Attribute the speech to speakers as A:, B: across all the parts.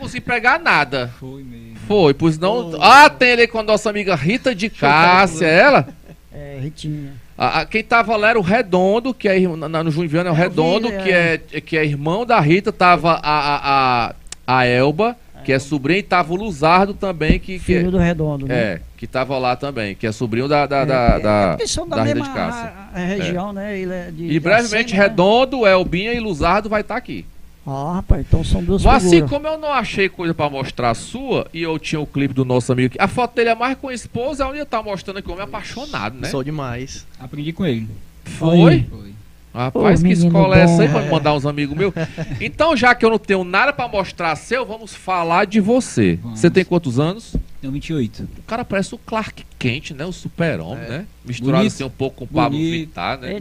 A: consegui pegar nada.
B: Foi mesmo.
A: Foi, pois não. Tem ele com a nossa amiga Rita de Cássia, ela?
C: É, Ritinha.
A: Quem tava lá era o Redondo, que é no Júnior Viana, é o Redondo, que é irmão da Rita, tava a Elba, que é sobrinha, e tava o Luzardo também,
C: filho do Redondo, né?
A: que tava lá também, que é sobrinho da
C: são da
A: Rita
C: mesma
A: de Cássia.
C: região, né? Ele é
A: E brevemente Redondo, Elbinha e Luzardo vai estar aqui.
C: Rapaz, então são duas
A: Mas assim,
C: figuras.
A: como eu não achei coisa pra mostrar a sua, e eu tinha o clipe do nosso amigo aqui, a foto dele é mais com a esposa, onde ele tá mostrando aqui o homem apaixonado, né?
D: Sou demais.
B: Aprendi com ele.
A: Foi?
B: Foi.
A: Rapaz, que escola é essa aí pra me mandar uns amigos meus? Então, já que eu não tenho nada pra mostrar seu, vamos falar de você.
B: Vamos.
A: Você tem quantos anos?
B: Tenho 28.
A: O cara parece o Clark Kent, né? O super-homem, né? Misturado
B: Bonito.
A: assim um pouco com o Pablo
B: Bonito.
A: Vittar, né?
C: Ele-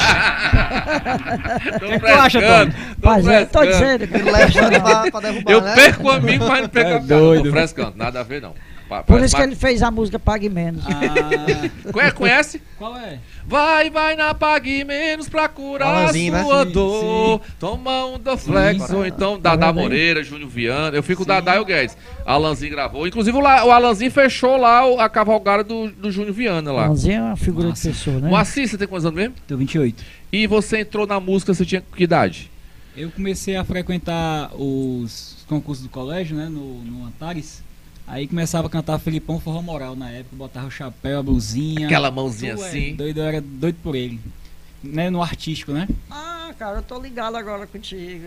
A: Tô
B: que tu acha,
A: frescando,
C: Mas é, tô
A: frescando.
C: dizendo,
D: Ele levando pra derrubar,
A: Eu
D: né?
A: perco o amigo, mas não perco a cara.
B: doido.
A: Tô frescando, nada a ver não.
C: por isso que ele fez a música Pague Menos.
A: Conhece?
B: Qual é?
A: Vai na Pague Menos pra curar
D: Alanzinho,
A: a
D: né?
A: sua
B: Sim,
A: dor. Toma um Doflex, ou então Dadá Moreira, Júnior Viana. Eu fico o Dadá e o Guedes. Alanzinho gravou. Inclusive o Alanzinho fechou lá a cavalgada do Júnior Viana lá.
C: Alanzinho é uma figura
B: Nossa.
C: de pessoa, né?
A: Moacir, você tem quantos anos mesmo?
B: Tenho 28.
A: E você entrou na música, você tinha que idade?
B: Eu comecei a frequentar os concursos do colégio, né? No Antares. Aí começava a cantar Felipão Forró Moral na época, botava o chapéu, a blusinha.
A: Aquela mãozinha
B: Tu é
A: assim.
B: Doido, eu era doido por ele. Né, no artístico, né?
C: Ah, cara, eu tô ligado agora contigo.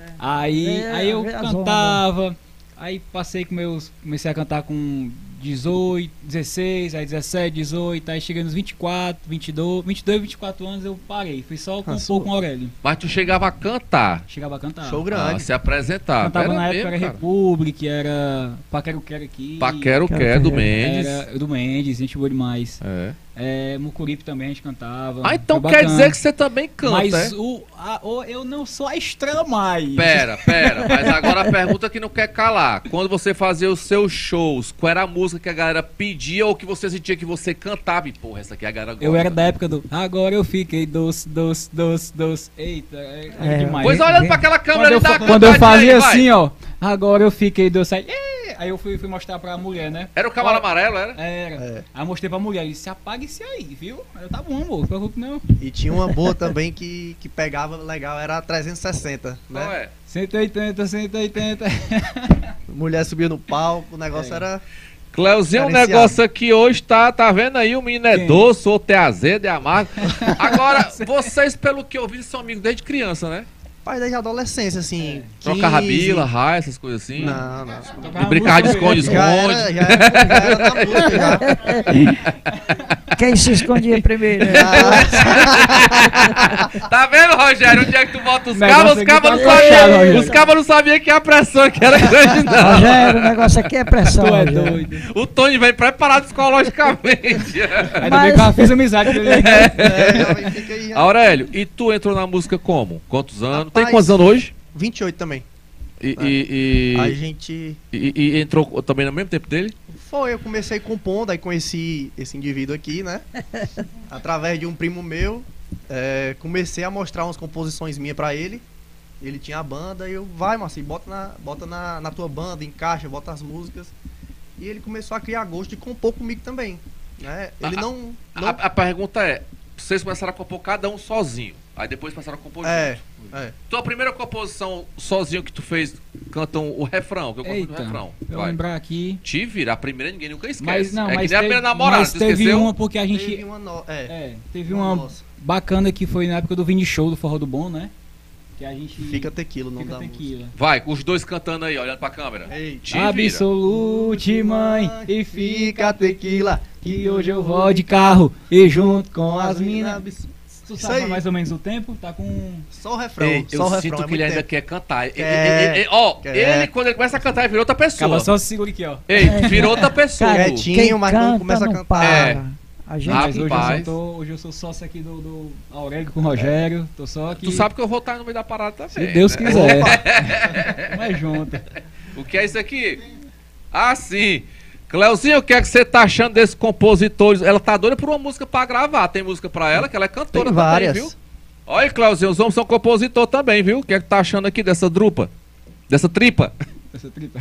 B: Aí eu
C: vê as
B: cantava, aí comecei a cantar com 18, 16, aí 17, 18, aí cheguei nos 24, 22, 24 anos eu parei, fui só compor com o Aurélio.
A: Mas tu chegava a cantar.
B: Chegava a cantar.
D: Show grande.
A: Se apresentar.
B: Cantava na época,
A: mesmo,
B: era
A: cara.
B: República, era Paquero Quero aqui.
A: Paquero Quer, do Mendes.
B: Era do Mendes, gente boa demais.
A: É.
B: Mucuripe também a gente cantava.
A: Ah, então
B: Foi
A: quer
B: bacana.
A: dizer que você também canta,
B: Mas
A: é?
B: eu não sou a estrela mais.
A: Pera, mas agora a pergunta que não quer calar. Quando você fazia os seus shows, qual era a música que a galera pedia ou que você sentia que você cantava? E porra, essa aqui a galera gosta.
B: Eu era da época do agora eu fiquei doce, doce, doce, doce. Eita, era demais.
A: Pois olhando pra aquela câmera ali da
B: Quando eu fazia assim, ó, agora eu fiquei doce. Aí eu fui mostrar pra mulher, né?
A: Era o Camaro Amarelo, era?
B: Era. Aí eu mostrei pra mulher, ele disse, apaga isso aí, viu? Aí eu, tá bom, amor, não preocupe não.
D: E tinha uma boa também que pegava legal, era a 360,
A: Qual
D: né?
A: é?
B: 180, 180.
D: Mulher subia no palco, o negócio era...
A: Cleuzinho, um
D: Diferenciado.
A: negócio aqui hoje tá vendo aí, o menino é
B: Quem?
A: doce, outro é azedo, é amargo. Agora, vocês, pelo que eu vi, são amigos desde criança, né?
D: Pai desde a adolescência, assim.
A: Trocava
D: 15.
A: bila, raia, essas coisas assim.
D: Não.
A: E brincava de esconde-esconde.
D: Já era na música, já.
C: Quem se escondia primeiro?
A: Tá vendo, Rogério? Onde é que tu bota os
B: Negócio
A: cabos? Os cabos
B: aqui
A: não
B: tá
A: sabiam.
B: fechado, Rogério.
A: Os cabos não sabiam que a pressão que era grande, não.
C: Rogério, o negócio aqui é pressão.
B: Tu é
C: Rogério.
B: doido.
A: O Tony vem preparado psicologicamente.
B: Ainda bem que eu fiz amizade com ele.
D: Já fica aí, já.
A: Aurélio, e tu entrou na música como? Quantos anos? Tem
D: Rapaz,
A: quantos anos hoje?
D: 28 também.
A: E
D: A gente...
A: entrou também no mesmo tempo dele?
D: Eu comecei compondo, aí conheci esse indivíduo aqui, né? Através de um primo meu, comecei a mostrar umas composições minhas pra ele. Ele tinha a banda, e eu, vai, Marcinho, bota na tua banda, encaixa, bota as músicas. E ele começou a criar gosto de compor comigo também, né? Ele não...
A: A pergunta é, vocês começaram a compor cada um sozinho, aí depois passaram a compor junto. Tua primeira composição sozinho que tu fez, cantam o refrão, que eu canto o refrão.
B: Eu
A: Vai.
B: lembrar aqui.
A: Te vira, a primeira ninguém nunca esquece.
B: Mas não,
A: é
B: mas
A: que nem a
B: teve,
A: primeira namorada,
B: mas
A: tu
B: teve
A: esqueceu?
B: uma porque a gente...
D: Teve uma...
B: teve
D: uma
B: uma
D: nossa.
B: bacana que foi na época do Vini Show do Forró do Bom, né? Que a gente...
D: Fica Tequila, não
B: Fica
D: dá
B: Tequila.
A: Vai, com os dois cantando aí, olhando pra câmera.
D: Ei,
A: Te vira.
B: Absolute, mãe, e fica tequila, que hoje eu vou de carro e junto com as minas. Tu
D: Isso
B: sabe
D: aí.
B: mais ou menos o tempo? Tá com...
D: Só o refrão,
A: Ei,
D: só
A: eu
D: o refrão.
A: sinto
D: é
A: que ele
D: muito
A: ainda
D: tempo.
A: quer cantar.
D: Quer.
A: Ele, quando ele começa a cantar, ele virou outra pessoa.
B: Acaba só segura aqui, ó.
A: Ei, virou outra pessoa.
C: Cara,
D: Quietinho,
C: quem
D: mas quando
C: canta
D: começa a
C: não
D: cantar-
C: para.
A: É.
C: A gente
B: Mas
A: Rapaz.
B: hoje eu sou sócio aqui do Aurélio com o Rogério. Tô só aqui.
A: Tu sabe que eu vou estar no meio da parada também.
B: Se Deus
A: né?
B: quiser. Mas junto.
A: O que é isso aqui? Ah, sim. Cleuzinho, o que é que você tá achando desses compositores? Ela tá doida por uma música pra gravar. Tem música pra ela, que ela é cantora
D: Tem várias.
A: também, viu? Olha, Cleuzinho, os homens são compositor também, viu? O que é que tá achando aqui dessa drupa? Dessa tripa?
B: Essa tripa.